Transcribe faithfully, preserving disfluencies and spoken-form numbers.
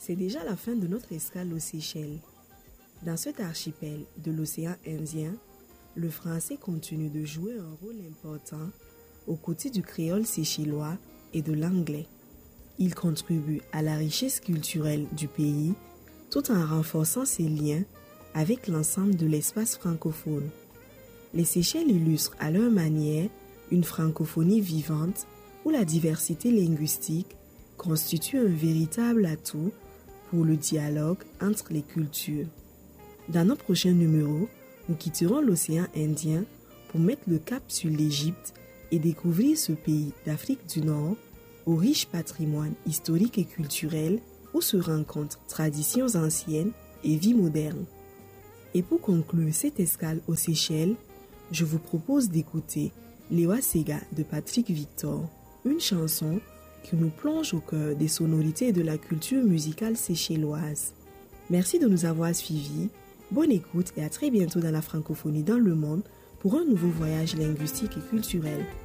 C'est déjà la fin de notre escale aux Seychelles. Dans cet archipel de l'océan Indien, le français continue de jouer un rôle important aux côtés du créole séchellois et de l'anglais. Il contribue à la richesse culturelle du pays tout en renforçant ses liens avec l'ensemble de l'espace francophone. Les Seychelles illustrent à leur manière une francophonie vivante où la diversité linguistique constitue un véritable atout pour le dialogue entre les cultures. Dans nos prochains numéros, nous quitterons l'océan Indien pour mettre le cap sur l'Égypte et découvrir ce pays d'Afrique du Nord au riche patrimoine historique et culturel où se rencontrent traditions anciennes et vie moderne. Et pour conclure cette escale aux Seychelles, je vous propose d'écouter Lewa Sega de Patrick Victor, une chanson qui nous plonge au cœur des sonorités et de la culture musicale séchelloise. Merci de nous avoir suivis, bonne écoute et à très bientôt dans la francophonie dans le monde pour un nouveau voyage linguistique et culturel.